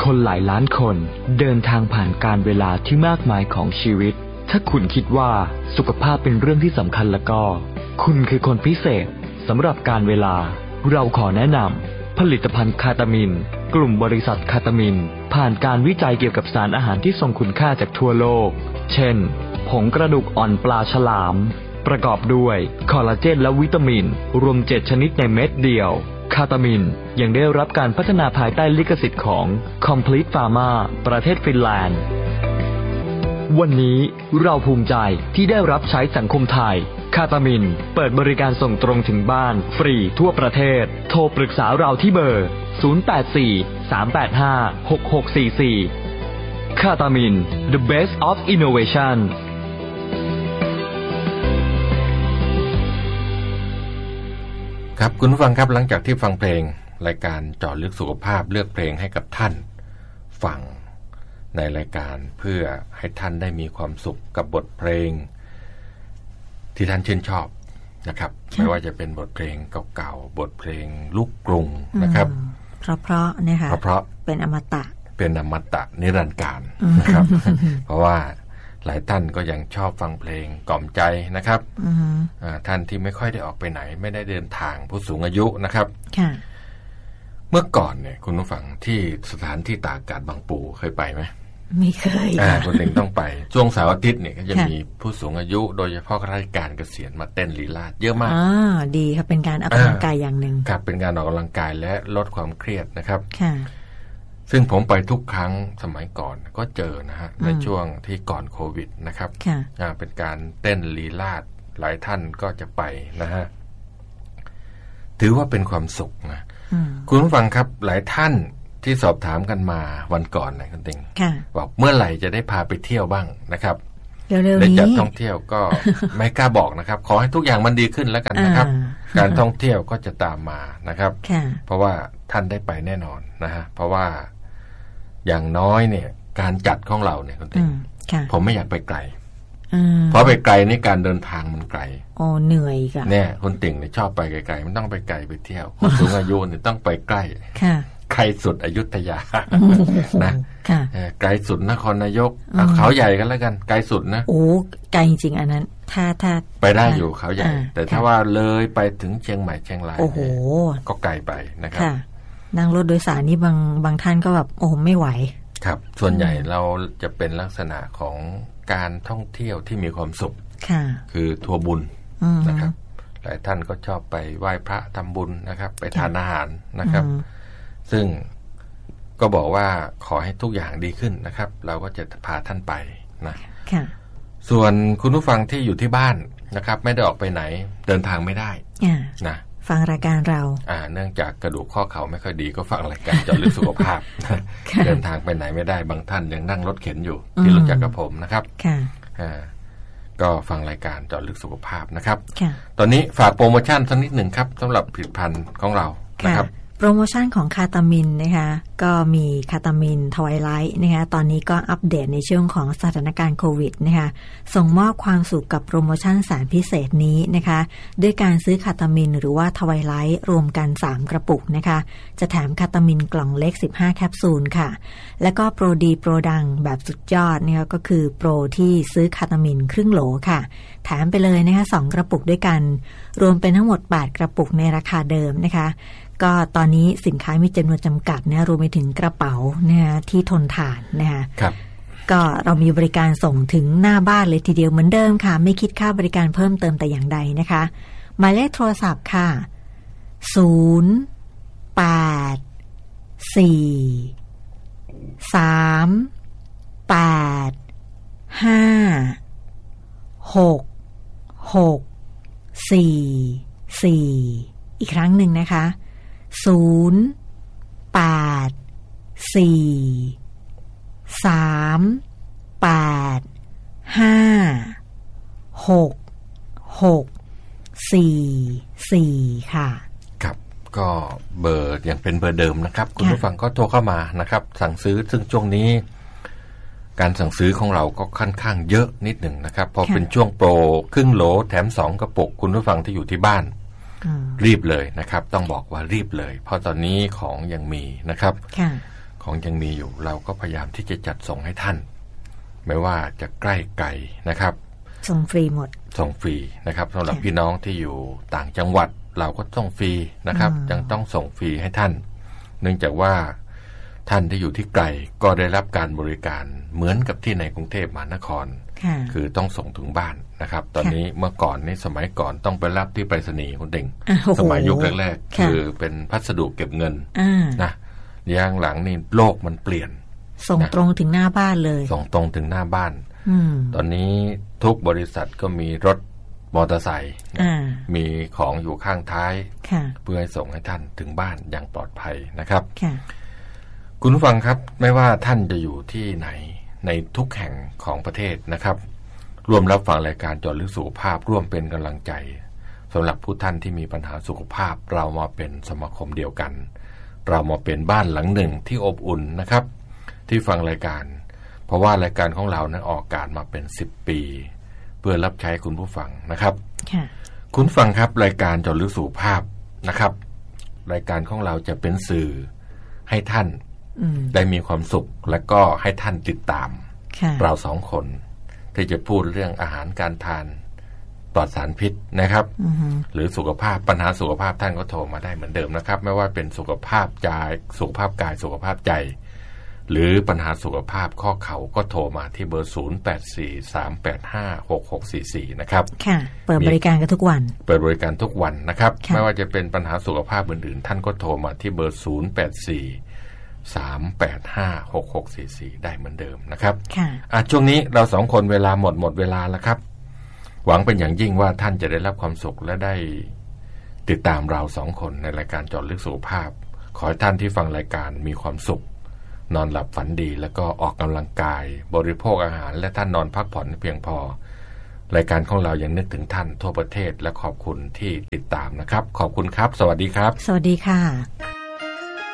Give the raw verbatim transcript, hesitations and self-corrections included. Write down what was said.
คนหลายล้านคนเดินทางผ่านการเวลาที่มากมายของชีวิตถ้าคุณคิดว่าสุขภาพเป็นเรื่องที่สำคัญแล้วก็คุณคือคนพิเศษสำหรับการเวลาเราขอแนะนำผลิตภัณฑ์คาตามินกลุ่มบริษัทคาตามินผ่านการวิจัยเกี่ยวกับสารอาหารที่ทรงคุณค่าจากทั่วโลกเช่นผงกระดูกอ่อนปลาฉลามประกอบด้วยคอลลาเจนและวิตามินรวมเจ็ดชนิดในเม็ดเดียวคาตามินยังได้รับการพัฒนาภายใต้ลิขสิทธิ์ของ Complete Pharma ประเทศฟินแลนด์วันนี้เราภูมิใจที่ได้รับใช้สังคมไทยคาตามินเปิดบริการส่งตรงถึงบ้านฟรีทั่วประเทศโทรปรึกษาเราที่เบอร์ศูนย์ แปด สี่ สาม แปด ห้า หก หก สี่ สี่คาตามิน The Best of Innovation ครับคุณผู้ฟังครับหลังจากที่ฟังเพลงรายการเจาะลึกสุขภาพเลือกเพลงให้กับท่านฟังในรายการเพื่อให้ท่านได้มีความสุขกับบทเพลงที่ท่านชื่นชอบนะครับไม่ว่าจะเป็นบทเพลงเก่าๆบทเพลงลูกกรุงนะครับเพราะๆนะคะเพราะเป็นอมตะเป็นอมตะนิรันดร์กาลนะครับ เพราะว่าหลายท่านก็ยังชอบฟังเพลงกล่อมใจนะครับท่านที่ไม่ค่อยได้ออกไปไหนไม่ได้เดินทางผู้สูงอายุนะครับเมื่อก่อนเนี่ยคุณผู้ฟังที่สถานที่ตากอากาศบางปูเคยไปไหมไม่เคยอ่าคนหนึ่งต้องไปช่วงเสาร์อาทิตย์เนี่ยก็จะมีผู้สูงอายุโดยเฉพาะข้าราชการเกษียณมาเต้นลีลาศเยอะมากอ่าดีครับเป็นการออกกำลังกายอย่างหนึ่งครับเป็นการออกกำลังกายและลดความเครียดนะครับค่ะซึ่งผมไปทุกครั้งสมัยก่อนก็เจอนะฮะในช่วงที่ก่อนโควิดนะครับอ่าเป็นการเต้นลีลาศหลายท่านก็จะไปนะฮะถือว่าเป็นความสุขนะคุณผู้ฟังครับหลายท่านที่สอบถามกันมาวันก่อนนะคุณติงบอกเมื่อไหร่จะได้พาไปเที่ยวบ้างนะครับเร็วๆนี้ได้จัดท่องเที่ยวก็ไม่กล้าบอกนะครับขอให้ทุกอย่างมันดีขึ้นแล้วกันนะครับการท่องเที่ยวก็จะตามมานะครับเพราะว่าท่านได้ไปแน่นอนนะฮะเพราะว่าอย่างน้อยเนี่ยการจัดของเราเนี่ยคุณติงผมไม่อยากไปไกลเพราะไปไกลนี่การเดินทางมันไกลอ๋อเหนื่อยค่ะเนี่ยคนติ่งเนี่ยชอบไปไกลๆมันต้องไปไกลไปเที่ยวคนสูงอายุเนี่ยต้องไปใกล้ไกลสุดอยุธยานะไกลสุดนครนายกเขาใหญ่กันแล้วกันไกลสุดนะโอ้ไกลจริงๆอันนั้นถ้าถ้าไปได้อยู่เขาใหญ่แต่ถ้าว่าเลยไปถึงเชียงใหม่เชียงรายโอ้โหก็ไกลไปนะครับนั่งรถโดยสารนี่บางบางท่านก็แบบโอ้ไม่ไหวครับส่วนใหญ่เราจะเป็นลักษณะของการท่องเที่ยวที่มีความสุขคือทัวร์บุญนะครับหลายท่านก็ชอบไปไหว้พระทำบุญนะครับไปทานอาหารนะครับซึ่งก็บอกว่าขอให้ทุกอย่างดีขึ้นนะครับเราก็จะพาท่านไปนะส่วนคุณผู้ฟังที่อยู่ที่บ้านนะครับไม่ได้ออกไปไหนเดินทางไม่ได้นะฟังรายการเราอ่าเนื่องจากกระดูกข้อเข่าไม่ค่อยดีก็ฟังรายการเจาะลึกสุขภาพเดินทางไปไหนไม่ได้บางท่านยังนั่งรถเข็นอยู่ที่รู้จักกับผมนะครับค่ะอ่าก็ฟังรายการเจาะลึกสุขภาพนะครับตอนนี้ฝากโปรโมชั่นสักนิดหนึ่งครับสำหรับผลิตภัณฑ์ของเรานะครับโปรโมชั่นของคาตามินนะคะก็มีคาตามินทวายไลท์นะคะตอนนี้ก็อัปเดตในช่วงของสถานการณ์โควิดนะคะส่งมอบความสุขกับโปรโมชั่นแสนพิเศษนี้นะคะด้วยการซื้อคาตามินหรือว่าทวายไลท์รวมกันสามกระปุกนะคะจะแถมคาตามินกล่องเล็กสิบห้าแคปซูลค่ะแล้วก็โปรดีโปรดังแบบสุดยอดนะคะก็คือโปรที่ซื้อคาตามินครึ่งโหลค่ะแถมไปเลยนะคะสองกระปุกด้วยกันรวมเป็นทั้งหมดแปดกระปุกในราคาเดิมนะคะก็ตอนนี้สินค้ามีจำนวนจำกัดนะรวมไปถึงกระเป๋านะคะที่ทนทานนะคะครับก็เรามีบริการส่งถึงหน้าบ้านเลยทีเดียวเหมือนเดิมค่ะไม่คิดค่าบริการเพิ่มเติมแต่อย่างใดนะคะหมายเลขโทรศัพท์ค่ะศูนย์ แปด สี่ สาม แปด ห้า หก หก สี่ สี่อีกครั้งหนึ่งนะคะศูนย์ แปด สี่ สาม แปด ห้า หก หก สี่ สี่ค่ะครับก็เบอร์ยังเป็นเบอร์เดิมนะครับคุณผู้ฟังก็โทรเข้ามานะครับสั่งซื้อซึ่งช่วงนี้การสั่งซื้อของเราก็ค่อนข้างเยอะนิดหนึ่งนะครับพอเป็นช่วงโปรครึ่งโหลแถมสองกระปุกคุณผู้ฟังที่อยู่ที่บ้านรีบเลยนะครับต้องบอกว่ารีบเลยเพราะตอนนี้ของยังมีนะครับขของยังมีอยู่เราก็พยายามที่จะจัดส่งให้ท่านไม่ว่าจะใกล้ไกลนะครับส่งฟรีหมดส่งฟรีนะครับสำหรับพี่น้องที่อยู่ต่างจังหวัดเราก็ส่งฟรีนะครับยังต้องส่งฟรีให้ท่านเนื่องจากว่าท่านที่อยู่ที่ไกลก็ได้รับการบริการเหมือนกับที่ในกรุงเทพมหานครคือต้องส่งถึงบ้านนะครับตอนนี้เมื่อก่อนนี่สมัยก่อนต้องไปรับที่ไปรษณีย์คุณเด่งสมัยยุคแรกๆคือเป็นพัสดุเก็บเงินนะอย่างหลังนี่โลกมันเปลี่ยนส่งตรงถึงหน้าบ้านเลยส่งตรงถึงหน้าบ้านตอนนี้ทุกบริษัทก็มีรถมอเตอร์ไซค์มีของอยู่ข้างท้ายเพื่อให้ส่งให้ท่านถึงบ้านอย่างปลอดภัยนะครับคุณผู้ฟังครับไม่ว่าท่านจะอยู่ที่ไหนในทุกแห่งของประเทศนะครับร่วมรับฟังรายการเจาะลึกสุขภาพร่วมเป็นกำลังใจสำหรับผู้ท่านที่มีปัญหาสุขภาพเรามาเป็นสมาคมเดียวกันเรามาเป็นบ้านหลังหนึ่งที่อบอุ่นนะครับที่ฟังรายการเพราะว่ารายการของเรานั้นออกอากาศมาเป็นสิบปีเพื่อรับใช้คุณผู้ฟังนะครับคุณฟังครับรายการเจาะลึกสุขภาพนะครับรายการของเราจะเป็นสื่อให้ท่านได้มีความสุขและก็ให้ท่านติดตามเราสองคนที่จะพูดเรื่องอาหารการทานปลอดสารพิษนะครับหรือสุขภาพปัญหาสุขภาพท่านก็โทรมาได้เหมือนเดิมนะครับไม่ว่าเป็นสุขภาพใจสุขภาพกายสุขภาพใจหรือปัญหาสุขภาพข้อเข่าก็โทรมาที่เบอร์ศูนย์ แปด สี่ สาม แปด ห้า หก หก สี่ สี่นะครับค่ะเปิดบริการกันทุกวันเปิดบริการทุกวันนะครับไม่ว่าจะเป็นปัญหาสุขภาพอื่นๆท่านก็โทรมาที่เบอร์ศูนย์ แปด สี่ สาม แปด ห้า หก หก สี่ สี่ได้เหมือนเดิมนะครับค่ะอ่ะช่วงนี้เราสองคนเวลาหมดหมดเวลาแล้วครับหวังเป็นอย่างยิ่งว่าท่านจะได้รับความสุขและได้ติดตามเราสองคนในรายการเจาะลึกสุขภาพขอให้ท่านที่ฟังรายการมีความสุขนอนหลับฝันดีแล้วก็ออกกำลังกายบริโภคอาหารและท่านนอนพักผ่อนเพียงพอรายการของเรายังนึกถึงท่านทั่วประเทศและขอบคุณที่ติดตามนะครับขอบคุณครับสวัสดีครับสวัสดีค่ะ